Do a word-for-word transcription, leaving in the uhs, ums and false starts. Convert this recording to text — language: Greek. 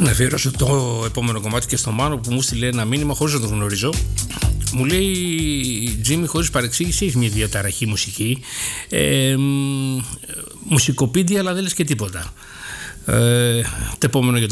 Να αφιερώσω το επόμενο κομμάτι και στο Μάνο που μου στείλε ένα μήνυμα χωρίς να το γνωρίζω. Μου λέει, Τζίμι, χωρίς παρεξήγηση, έχει μια διαταραχή μουσική. Ε, μουσικοπίντια, αλλά δεν λες και τίποτα. Ε, το επόμενο για το